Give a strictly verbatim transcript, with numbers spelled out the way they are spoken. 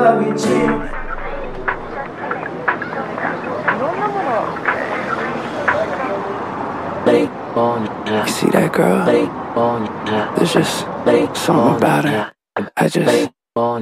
là vicino. You see that girl? There's just something about her. I just